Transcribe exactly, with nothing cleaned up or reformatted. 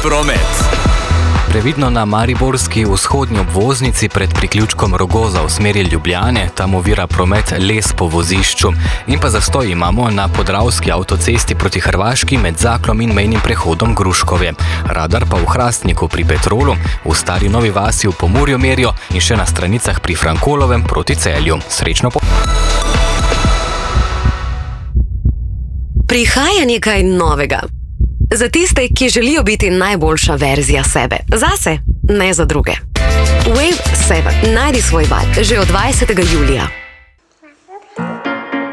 promet. Previdno na mariborski vzhodnji obvoznici pred priključkom Rogoza v smeri Ljubljane, tam ovira promet les po vozišču. In pa zastoj imamo na podravski avtocesti proti Hrvaški med Zaklom in mejnim prehodom Gruškovje. Radar pa v Hrastniku pri Petrolu, v Stari Novi Vasi v Pomurju merijo in še na stranicah pri Frankolovem proti Celju. Srečno po... Prihaja nekaj novega. Za tiste, ki želijo biti najboljša verzija sebe. Zase, ne za druge. Wave sedem. Najdi svoj val že od dvajsetega julija.